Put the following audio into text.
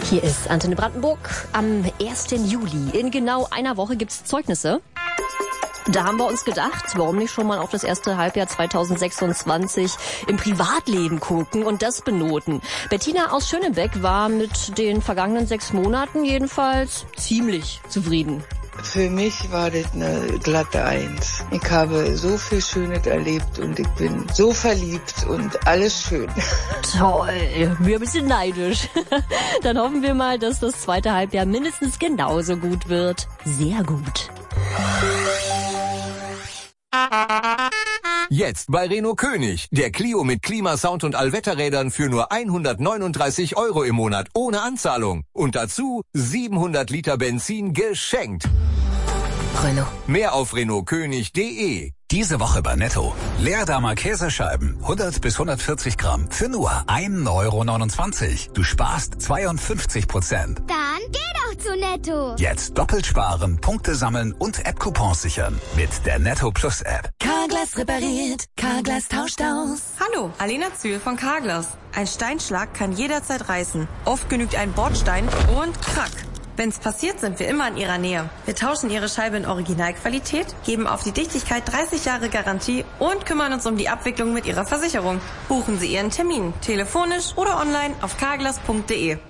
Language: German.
Hier ist Antenne Brandenburg am 1. Juli. In genau einer Woche gibt's Zeugnisse. Da haben wir uns gedacht, warum nicht schon mal auf das erste Halbjahr 2026 im Privatleben gucken und das benoten. Bettina aus Schönebeck war mit den vergangenen 6 Monaten jedenfalls ziemlich zufrieden. Für mich war das eine glatte 1. Ich habe so viel Schönes erlebt und ich bin so verliebt und alles schön. Toll, wir ein bisschen neidisch. Dann hoffen wir mal, dass das zweite Halbjahr mindestens genauso gut wird. Sehr gut. Jetzt bei Renault König. Der Clio mit Klimasound und Allwetterrädern für nur 139 € im Monat ohne Anzahlung. Und dazu 700 Liter Benzin geschenkt. Renault. Mehr auf renaultkönig.de. Diese Woche bei Netto. Leerdammer Käsescheiben, 100 bis 140 Gramm, für nur 1,29 €. Du sparst 52%. Dann geh doch zu Netto. Jetzt doppelt sparen, Punkte sammeln und App-Coupons sichern. Mit der Netto Plus App. Carglass repariert, Carglass tauscht aus. Hallo, Alena Zühl von Carglass. Ein Steinschlag kann jederzeit reißen. Oft genügt ein Bordstein und krack. Wenn's passiert, sind wir immer in Ihrer Nähe. Wir tauschen Ihre Scheibe in Originalqualität, geben auf die Dichtigkeit 30 Jahre Garantie und kümmern uns um die Abwicklung mit Ihrer Versicherung. Buchen Sie Ihren Termin, telefonisch oder online auf carglass.de.